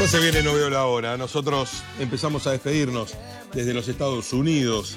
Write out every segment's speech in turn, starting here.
No se viene, no veo la hora. Nosotros empezamos a despedirnos desde los Estados Unidos,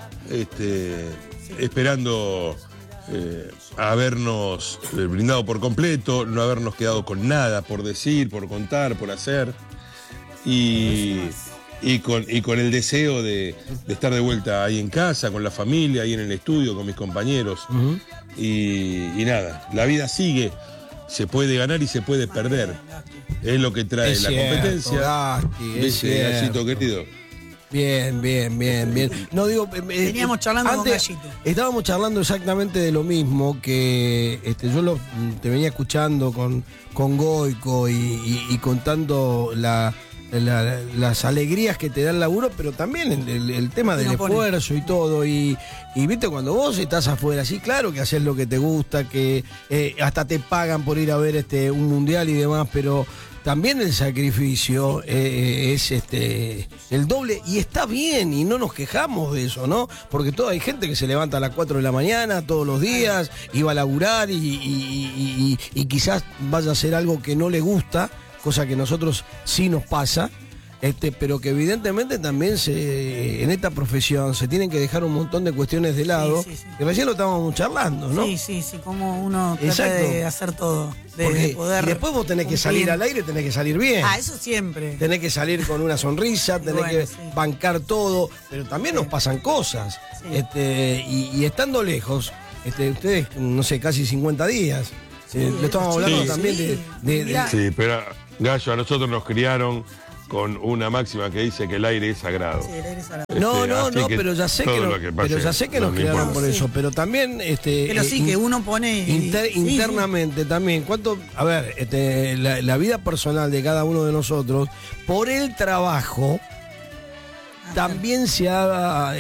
esperando habernos brindado por completo, no habernos quedado con nada por decir, por contar, por hacer. Y con el deseo de estar de vuelta ahí en casa, con la familia, ahí en el estudio, con mis compañeros. Y nada, la vida sigue. Se puede ganar y se puede perder. Es lo que trae la competencia. Gasti, Ese Gallito querido. Bien. No digo. Veníamos charlando con Gallito. Estábamos charlando exactamente de lo mismo, que yo te venía escuchando con Goico y contando las alegrías que te da el laburo, pero también el tema del esfuerzo y todo. Y viste, cuando vos estás afuera, sí, claro que haces lo que te gusta, que hasta te pagan por ir a ver un mundial y demás, pero también el sacrificio es el doble, y está bien, y no nos quejamos de eso, ¿no? Porque hay gente que se levanta a las 4 de la mañana todos los días y va a laburar y quizás vaya a hacer algo que no le gusta, cosa que a nosotros sí nos pasa, pero que evidentemente también en esta profesión se tienen que dejar un montón de cuestiones de lado, sí. Que recién lo estábamos charlando, ¿no? Sí, como uno trata de hacer todo, de poder. Y después vos tenés que salir al aire, tenés que salir bien. Eso siempre. Tenés que salir con una sonrisa, tenés que bancar todo, pero también nos pasan cosas. Sí. Y estando lejos, ustedes, no sé, casi 50 días. Le estamos hablando también de Sí, pero Gallo, a nosotros nos criaron con una máxima que dice que el aire es sagrado. Sí, el aire es sagrado. No, pero ya sé que nos criaron por eso, pero también pero sí que uno pone internamente también. A ver, la vida personal de cada uno de nosotros, por el trabajo, también se ha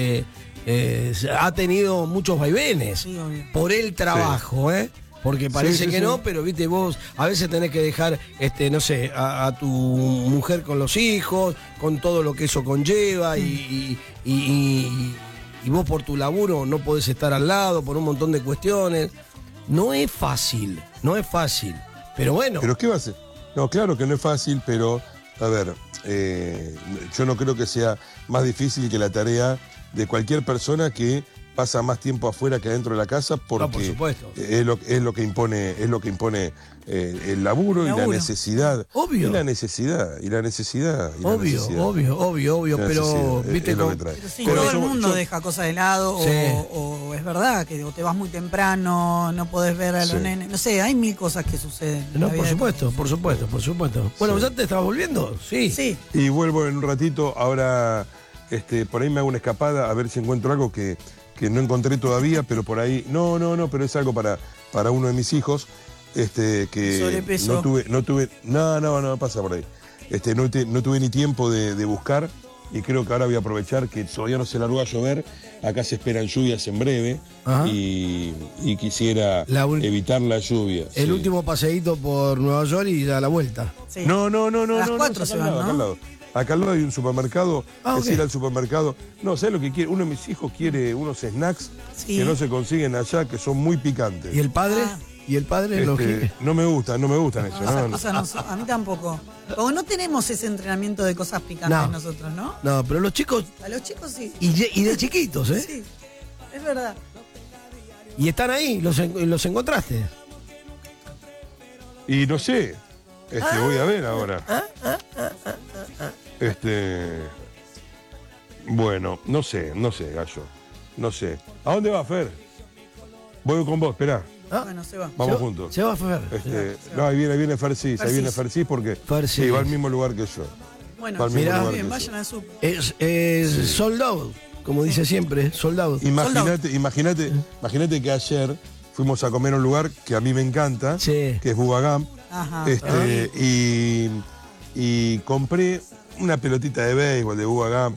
tenido muchos vaivenes por el trabajo, Porque parece que no, pero viste, vos a veces tenés que dejar, no sé, a tu mujer con los hijos, con todo lo que eso conlleva, y vos por tu laburo no podés estar al lado por un montón de cuestiones. No es fácil, pero bueno. ¿Pero qué va a ser? No, claro que no es fácil, pero, a ver, yo no creo que sea más difícil que la tarea de cualquier persona que pasa más tiempo afuera que adentro de la casa, porque por supuesto. Es lo que impone el laburo y la necesidad. Obvio. Y la necesidad. Obvio, pero viste es lo que trae. Pero sí, todo el mundo deja cosas de lado, o es verdad que te vas muy temprano, no podés ver a los nenes. No sé, hay mil cosas que suceden. No, por supuesto. Bueno, ¿ya te estabas volviendo? Sí. Y vuelvo en un ratito. Ahora, por ahí me hago una escapada a ver si encuentro algo que no encontré todavía, pero por ahí. No, pero es algo para uno de mis hijos. Que sobrepeso. no tuve. No pasa por ahí. No tuve ni tiempo de buscar, y creo que ahora voy a aprovechar que todavía no se largó a llover. Acá se esperan lluvias en breve. Y quisiera evitar la lluvia. El último paseíto por Nueva York y a la vuelta. Sí. No. A las 4 se van, ¿no? Acá al lado. Acá al lado hay un supermercado, es ir al supermercado. No, ¿sabes lo que quiere? Uno de mis hijos quiere unos snacks que no se consiguen allá, que son muy picantes. ¿Y el padre? ¿Y el padre lo quiere? No me gustan eso. A mí tampoco. Como no tenemos ese entrenamiento de cosas picantes nosotros, ¿no? No, pero los chicos... A los chicos sí. Y de chiquitos, Sí, es verdad. Y están ahí, los encontraste. Y no sé, voy a ver ahora. Bueno, no sé, Gallo. No sé. ¿A dónde va, Fer? Voy con vos, esperá. Bueno, se va. Vamos juntos. Se va, Fer. No, ahí viene Fercis. Ahí viene Fercis porque sí, va al mismo lugar que yo. Bueno, mirá, bien, vayan al súper. Es sold out, como dice siempre, sold out. Imagínate que ayer fuimos a comer a un lugar que a mí me encanta, que es Bubagam. Ajá. Y compré una pelotita de béisbol de Bubagam,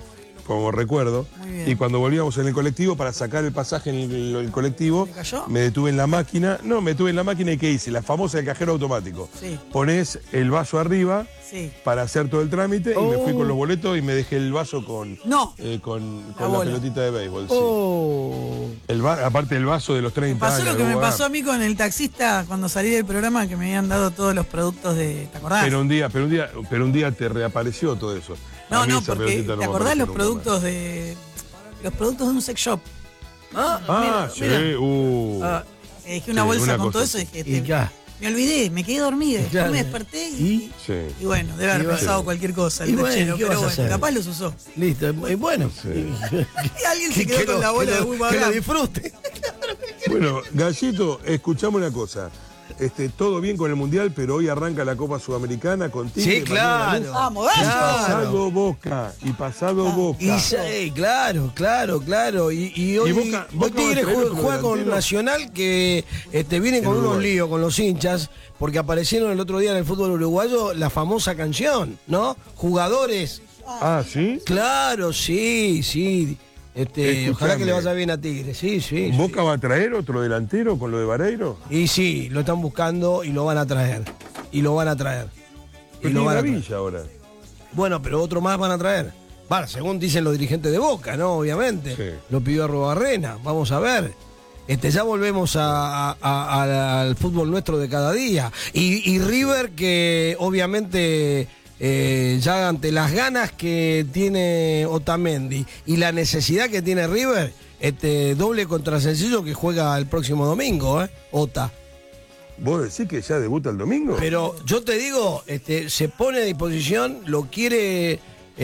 como recuerdo. Muy bien. Y cuando volvíamos en el colectivo, para sacar el pasaje en el colectivo, ¿Me cayó? me detuve en la máquina. No, me detuve en la máquina y ¿qué hice? La famosa del cajero automático. Sí. Pones el vaso arriba Sí. para hacer todo el trámite y me fui con los boletos y me dejé el vaso con, No. con La la bola. pelotita de béisbol. Sí. Oh. Aparte del vaso de los 30 Pasó años. lo que me luego, pasó a mí con el taxista cuando salí del programa, que me habían dado todos los productos de. ¿Te acordás? Pero un día te reapareció todo eso. A No, mí no, esa porque pelotita no ¿te me acordás apareció los nunca más. productos de. Los productos de un sex shop? Ah, sí. mira. Ah, Dejé una Sí, bolsa una con todo cosa eso y dije, y ya. me olvidé, me quedé dormida. Después Claro. me desperté ¿Y? Sí. y bueno, debe haber Y bueno. pasado cualquier cosa el Y bueno, lechero, ¿qué pero vas a bueno, hacer? capaz los usó. Listo. Bueno. Y alguien se quedó con la bola de que lo Bubagam. disfrute. Bueno, Gallito, escuchame una cosa. Todo bien con el Mundial, pero hoy arranca la Copa Sudamericana con Tigre. Sí, claro. Vamos, Y Gallo. pasado Boca. Y pasado Boca. Y sí, claro. Y hoy, Boca hoy Tigre va a traer otro juega con delantero. Nacional, que viene con En unos Uruguay. líos con los hinchas, porque aparecieron el otro día en el fútbol uruguayo la famosa canción, ¿no? Jugadores. Ah, ¿sí? Claro, sí. Escuchame. Ojalá que le vaya bien a Tigre, sí. ¿Boca va a traer otro delantero con lo de Vareiro? Y sí, lo están buscando y lo van a traer. Y lo van a traer. Pero tiene Gavilla ahora. Bueno, pero otro más van a traer. Bueno, según dicen los dirigentes de Boca, ¿no? Obviamente. Sí. Lo pidió Arrobarrena. Vamos a ver. Ya volvemos al fútbol nuestro de cada día. Y River, que obviamente ya ante las ganas que tiene Otamendi y la necesidad que tiene River, doble contra Sencillo, que juega el próximo domingo, Ota. ¿Vos decís que ya debuta el domingo? Pero yo te digo, se pone a disposición, lo quiere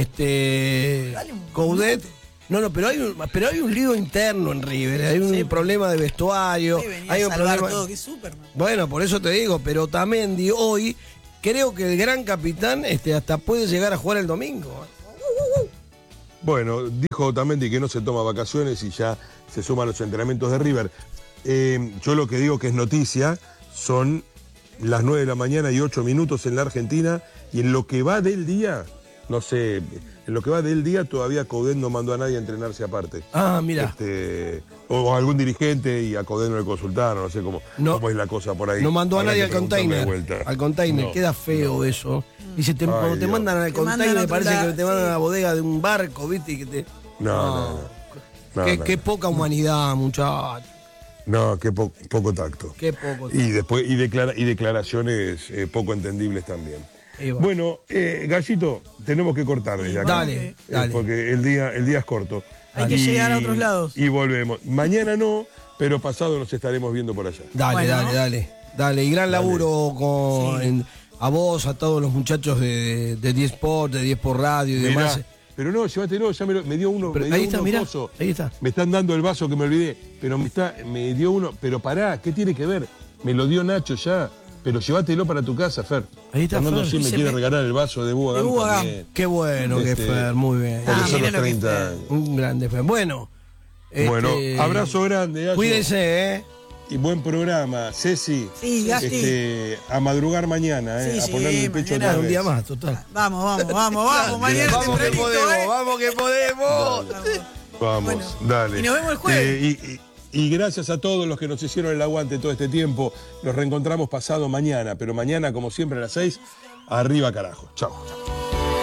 Coudet. No, pero hay un lío interno en River, hay un problema de vestuario, Sí, venía hay a un salvar problema. todo, que es Superman. Bueno, por eso te digo, pero Otamendi hoy creo que el gran capitán hasta puede llegar a jugar el domingo. Bueno, dijo Otamendi que no se toma vacaciones y ya se suman los entrenamientos de River. Yo lo que digo que es noticia son las 9 de la mañana y 8 minutos en la Argentina, y en lo que va del día, no sé, en lo que va del día todavía Coudet no mandó a nadie a entrenarse aparte. Ah, mira. O algún dirigente, y a Coudet no le consultaron, no sé cómo es la cosa por ahí. No mandó a Habrá nadie que al preguntarle de container. vuelta. Al container, No, queda feo eso. Dice, cuando te Dios. mandan al Te mandan container a me otro parece lado, que te mandan sí. a la bodega de un barco, ¿viste? Y que te... No. Qué poca humanidad, muchachos. No, qué poco tacto. Qué poco. Y después y declaraciones poco entendibles también. Ahí va. Bueno, Gallito, tenemos que cortar desde acá. Dale. Porque el día es corto. Hay que llegar a otros lados. Y volvemos. Mañana no, pero pasado nos estaremos viendo por allá. Dale, Bueno. dale. Y gran laburo a vos, a todos los muchachos de 10 Sport, de 10 por Radio y Mirá, demás. pero no, llévatelo, ya me dio uno. Pero me dio ahí está, uno mirá, coso. ahí está. Me están dando el vaso que me olvidé, pero me dio uno. Pero pará, ¿qué tiene que ver? Me lo dio Nacho ya. Pero llévatelo para tu casa, Fer. Ahí está, Fernando Fer. sí me quiere regalar el vaso de Bubagam. De Bubagam. también. Qué bueno que Fer, muy bien. Porque son mira los lo que 30 Fer. años. Un grande Fer. Bueno. Bueno, abrazo grande, Gallo. Cuídense, Y buen programa. Ceci, Sí, Gasti. a madrugar mañana, Sí, a sí, ponerle el pecho mañana. otra Un vez. día más, total. Vamos, mañana Vamos que tempranito, podemos, vamos que podemos. Vamos, Bueno, dale. y nos vemos el jueves. Y gracias a todos los que nos hicieron el aguante todo este tiempo. Nos reencontramos pasado mañana, pero mañana, como siempre, a las 6, arriba carajo. Chao.